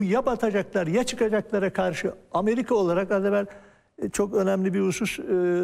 Ya batacaklar ya çıkacaklara karşı Amerika olarak az evvel çok önemli bir husus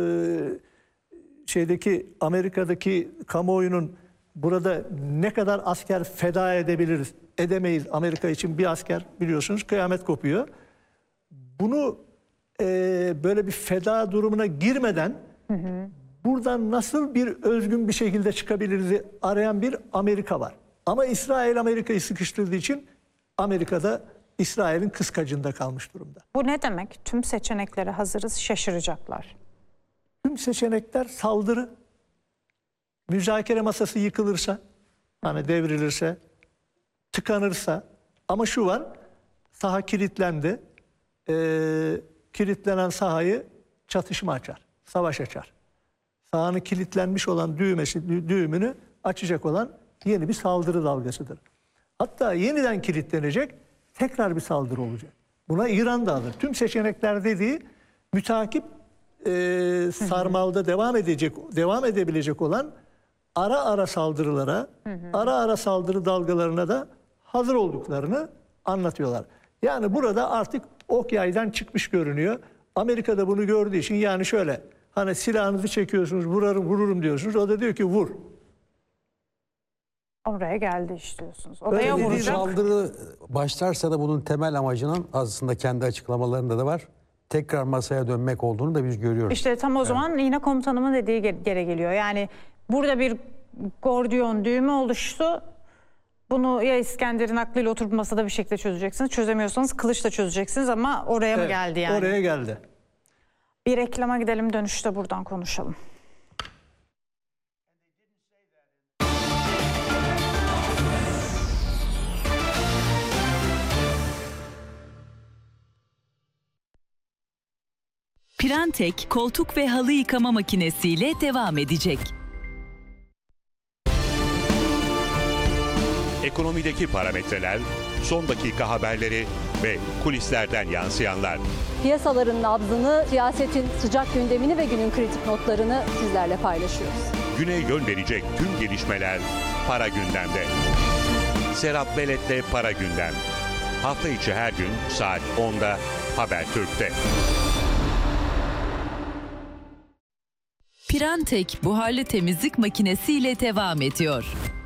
Amerika'daki kamuoyunun burada ne kadar asker feda edebiliriz, edemeyiz Amerika için bir asker biliyorsunuz kıyamet kopuyor. Bunu böyle bir feda durumuna girmeden buradan nasıl bir özgün bir şekilde çıkabiliriz arayan bir Amerika var. Ama İsrail Amerika'yı sıkıştırdığı için Amerika'da İsrail'in kıskacında kalmış durumda. Bu ne demek? Tüm seçeneklere hazırız, şaşıracaklar. Tüm seçenekler saldırı. Müzakere masası yıkılırsa, hani devrilirse, tıkanırsa, ama şu var, saha kilitlendi. Kilitlenen sahayı çatışma açar, savaş açar. Sahanın kilitlenmiş olan düğümünü açacak olan yeni bir saldırı dalgasıdır. Hatta yeniden kilitlenecek, tekrar bir saldırı olacak. Buna İran da alır. Tüm seçenekler dediği mütakip sarmalda devam edebilecek olan ara ara saldırılara, ara ara saldırı dalgalarına da hazır olduklarını anlatıyorlar. Yani burada artık ok yaydan çıkmış görünüyor. Amerika da bunu gördüğü için yani şöyle, hani silahınızı çekiyorsunuz, vururum diyorsunuz. O da diyor ki vur. Oraya geldi istiyorsunuz. Oraya vuracak. Saldırı başlarsa da bunun temel amacının aslında kendi açıklamalarında da var. Tekrar masaya dönmek olduğunu da biz görüyoruz. İşte tam o zaman yine komutanımın dediği geri geliyor. Yani burada bir Gordiyon düğümü oluştu. Bunu ya İskender'in aklıyla oturup masada bir şekilde çözeceksiniz. Çözemiyorsanız kılıçla çözeceksiniz ama oraya mı geldi yani? Oraya geldi. Bir reklama gidelim, dönüşte buradan konuşalım. Pirantek koltuk ve halı yıkama makinesiyle devam edecek. Ekonomideki parametreler, son dakika haberleri ve kulislerden yansıyanlar. Piyasaların nabzını, siyasetin sıcak gündemini ve günün kritik notlarını sizlerle paylaşıyoruz. Güne yön verecek tüm gelişmeler Para Gündem'de. Serap Belet'le Para Gündem. Hafta içi her gün saat 10'da Habertürk'te. Pirantek buharlı temizlik makinesiyle devam ediyor.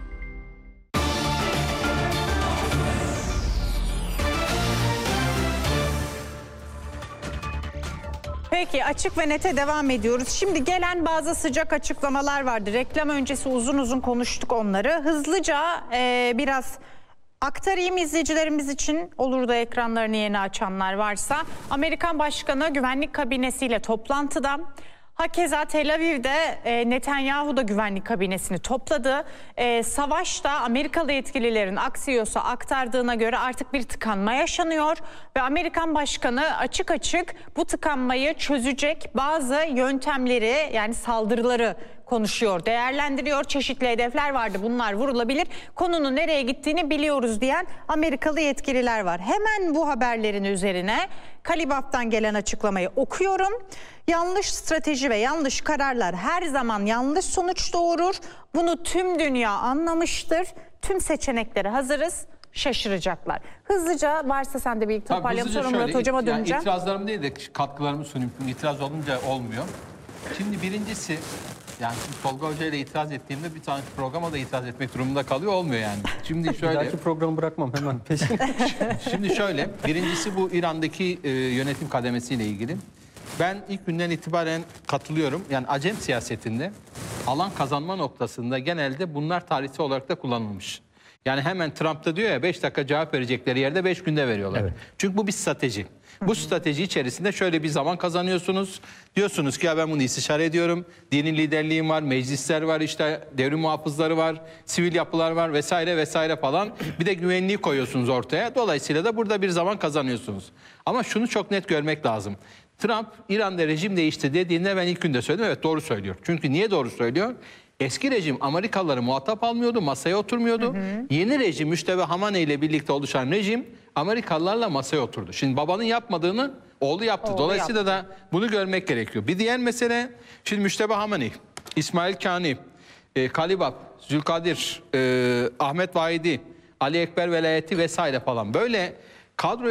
Peki, Açık ve Net'e devam ediyoruz. Şimdi gelen bazı sıcak açıklamalar vardı. Reklam öncesi uzun uzun konuştuk onları. Hızlıca biraz aktarayım izleyicilerimiz için, olur da ekranlarını yeni açanlar varsa. Amerikan Başkanı güvenlik kabinesiyle toplantıda. Hakeza Tel Aviv'de Netanyahu da güvenlik kabinesini topladı. Savaşta Amerikalı yetkililerin Axios'a aktardığına göre artık bir tıkanma yaşanıyor. Ve Amerikan Başkanı açık açık bu tıkanmayı çözecek bazı yöntemleri, yani saldırıları konuşuyor, değerlendiriyor. Çeşitli hedefler vardı, bunlar vurulabilir. Konunun nereye gittiğini biliyoruz diyen Amerikalı yetkililer var. Hemen bu haberlerin üzerine Kalibaf'tan gelen açıklamayı okuyorum. Yanlış strateji ve yanlış kararlar her zaman yanlış sonuç doğurur. Bunu tüm dünya anlamıştır. Tüm seçeneklere hazırız. Şaşıracaklar. Hızlıca varsa sen de bir toparlayalım. Sonra Murat Hocam'a döneceğim. İtirazlarım değil de katkılarımı sunayım. İtiraz olunca olmuyor. Şimdi birincisi, yani Tolga Hoca ile itiraz ettiğimde bir tane programa da itiraz etmek durumunda kalıyor, olmuyor yani. Şimdi şöyle. Belki programı bırakmam hemen peşin. Şimdi şöyle, birincisi bu İran'daki yönetim kademesiyle ilgili. Ben ilk günden itibaren katılıyorum. Yani acem siyasetinde alan kazanma noktasında genelde bunlar tarihsel olarak da kullanılmış. Yani hemen Trump'ta diyor ya 5 dakika cevap verecekleri yerde 5 günde veriyorlar. Evet. Çünkü bu bir strateji. Bu strateji içerisinde şöyle bir zaman kazanıyorsunuz. Diyorsunuz ki ya ben bunu istişare ediyorum. Dinin liderliğim var, meclisler var, işte devrim muhafızları var, sivil yapılar var vesaire vesaire falan. Bir de güvenliği koyuyorsunuz ortaya. Dolayısıyla da burada bir zaman kazanıyorsunuz. Ama şunu çok net görmek lazım. Trump İran'da rejim değişti dediğinde ben ilk günde söyledim. Evet, doğru söylüyor. Çünkü niye doğru söylüyor? Eski rejim Amerikalıları muhatap almıyordu, masaya oturmuyordu. Yeni rejim Müştebe Hamaney ile birlikte oluşan rejim Amerikalılarla masaya oturdu. Şimdi babanın yapmadığını oğlu yaptı. Dolayısıyla da bunu görmek gerekiyor. Bir diğer mesele, şimdi Müştebe Hamaney, İsmail Kani, Kalibab, Zülkadir, Ahmet Vahidi, Ali Ekber Velayeti vesaire falan, böyle Kadro